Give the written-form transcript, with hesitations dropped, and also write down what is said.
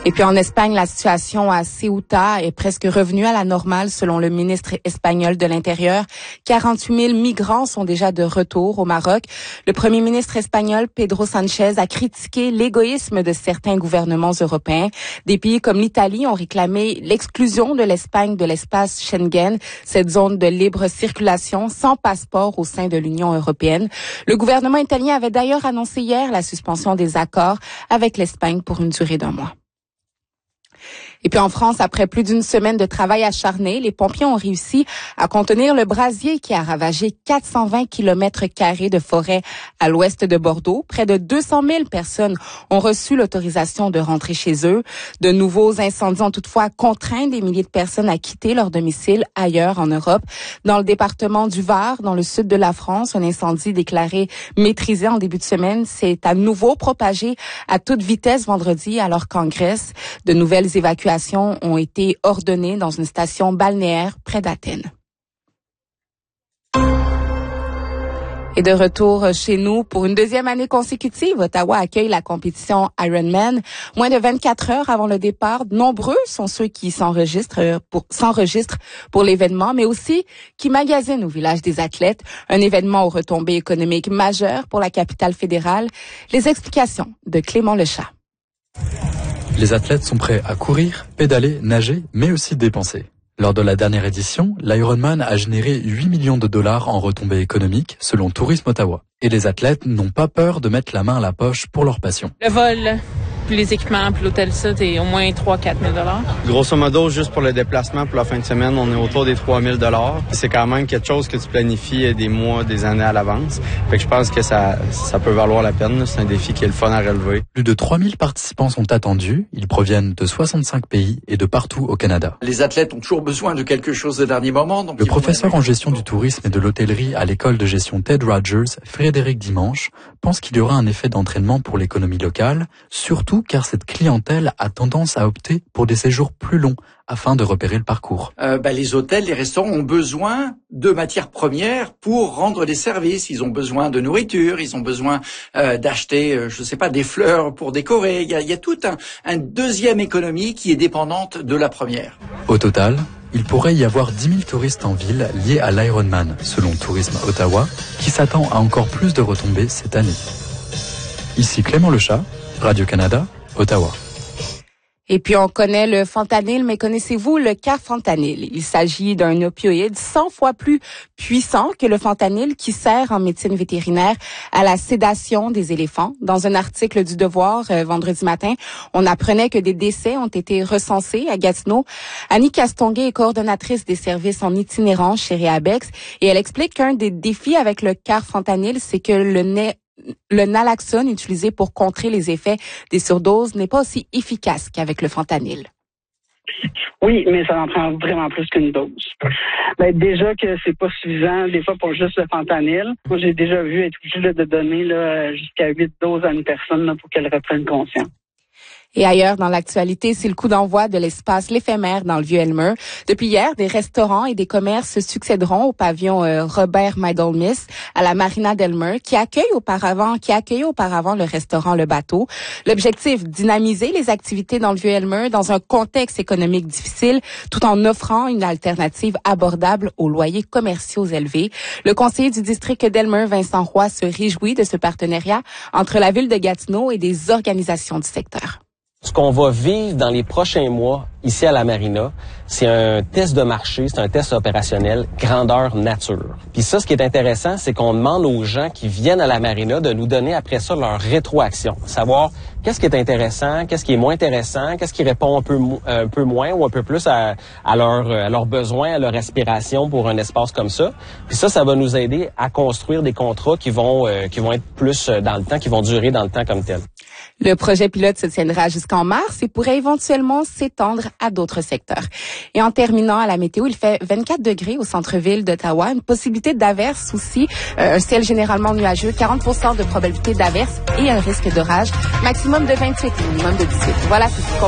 Et puis en Espagne, la situation à Ceuta est presque revenue à la normale selon le ministre espagnol de l'Intérieur. 48 000 migrants sont déjà de retour au Maroc. Le premier ministre espagnol, Pedro Sánchez, a critiqué l'égoïsme de certains gouvernements européens. Des pays comme l'Italie ont réclamé l'exclusion de l'Espagne de l'espace Schengen, cette zone de libre circulation sans passeport au sein de l'Union européenne. Le gouvernement italien avait d'ailleurs annoncé hier la suspension des accords avec l'Espagne pour une durée d'1 mois. Et puis en France, après plus d'une semaine de travail acharné, les pompiers ont réussi à contenir le brasier qui a ravagé 420 km² de forêt à l'ouest de Bordeaux. Près de 200 000 personnes ont reçu l'autorisation de rentrer chez eux. De nouveaux incendies ont toutefois contraint des milliers de personnes à quitter leur domicile ailleurs en Europe. Dans le département du Var, dans le sud de la France, un incendie déclaré maîtrisé en début de semaine s'est à nouveau propagé à toute vitesse vendredi, alors qu'en Grèce, de nouvelles évacuations ont été ordonnées dans une station balnéaire près d'Athènes. Et de retour chez nous pour une deuxième année consécutive, Ottawa accueille la compétition Ironman. Moins de 24 heures avant le départ, nombreux sont ceux qui s'enregistrent pour l'événement, mais aussi qui magasinent au village des athlètes. Un événement aux retombées économiques majeures pour la capitale fédérale. Les explications de Clément Lechat. Les athlètes sont prêts à courir, pédaler, nager, mais aussi dépenser. Lors de la dernière édition, l'Ironman a généré 8 millions de dollars en retombées économiques, selon Tourisme Ottawa. Et les athlètes n'ont pas peur de mettre la main à la poche pour leur passion. Le vol, puis les équipements, puis l'hôtel, ça, c'est au moins 3-4 000 $. Grosso modo, juste pour le déplacement, pour la fin de semaine, on est autour des 3 000 $. C'est quand même quelque chose que tu planifies des mois, des années à l'avance. Fait que je pense que ça peut valoir la peine. C'est un défi qui est le fun à relever. Plus de 3000 participants sont attendus. Ils proviennent de 65 pays et de partout au Canada. Les athlètes ont toujours besoin de quelque chose de dernier moment. Donc le professeur en gestion du tourisme et de l'hôtellerie à l'école de gestion Ted Rogers, Frédéric Dimanche, pense qu'il y aura un effet d'entraînement pour l'économie locale, surtout car cette clientèle a tendance à opter pour des séjours plus longs afin de repérer le parcours. Les hôtels, les restaurants ont besoin de matières premières pour rendre des services. Ils ont besoin de nourriture, ils ont besoin d'acheter, des fleurs pour décorer. Il y a toute une deuxième économie qui est dépendante de la première. Au total, il pourrait y avoir 10 000 touristes en ville liés à l'Ironman, selon Tourisme Ottawa, qui s'attend à encore plus de retombées cette année. Ici Clément Lechat, Radio-Canada, Ottawa. Et puis, on connaît le fentanyl, mais connaissez-vous le carfentanyl? Il s'agit d'un opioïde 100 fois plus puissant que le fentanyl qui sert en médecine vétérinaire à la sédation des éléphants. Dans un article du Devoir, vendredi matin, on apprenait que des décès ont été recensés à Gatineau. Annie Castonguay est coordonnatrice des services en itinérance chez Réabex et elle explique qu'un des défis avec le carfentanyl, c'est que le naloxone utilisé pour contrer les effets des surdoses n'est pas aussi efficace qu'avec le fentanyl. Oui, mais ça en prend vraiment plus qu'une dose. Déjà que c'est pas suffisant, des fois, pour juste le fentanyl. Moi, j'ai déjà vu être obligé de donner jusqu'à 8 doses à une personne pour qu'elle reprenne conscience. Et ailleurs, dans l'actualité, c'est le coup d'envoi de l'espace L'Éphémère dans le Vieux-Elmer. Depuis hier, des restaurants et des commerces se succéderont au pavillon Robert Middlemiss à la Marina d'Elmer, qui accueillait auparavant le restaurant Le Bateau. L'objectif, dynamiser les activités dans le Vieux-Elmer dans un contexte économique difficile, tout en offrant une alternative abordable aux loyers commerciaux élevés. Le conseiller du district d'Elmer, Vincent Roy, se réjouit de ce partenariat entre la ville de Gatineau et des organisations du secteur. Ce qu'on va vivre dans les prochains mois ici à la Marina, c'est un test de marché, c'est un test opérationnel grandeur nature. Puis ça, ce qui est intéressant, c'est qu'on demande aux gens qui viennent à la Marina de nous donner après ça leur rétroaction, savoir qu'est-ce qui est intéressant, qu'est-ce qui est moins intéressant, qu'est-ce qui répond un peu moins ou un peu plus à leurs besoins, à leur aspiration pour un espace comme ça. Puis ça va nous aider à construire des contrats qui vont être plus dans le temps, qui vont durer dans le temps comme tel. Le projet pilote se tiendra jusqu'en mars et pourrait éventuellement s'étendre à d'autres secteurs. Et en terminant à la météo, il fait 24 degrés au centre-ville d'Ottawa. Une possibilité d'averse aussi. Un ciel généralement nuageux, 40% de probabilité d'averse et un risque d'orage. Maximum de 28, minimum de 18. Voilà, c'est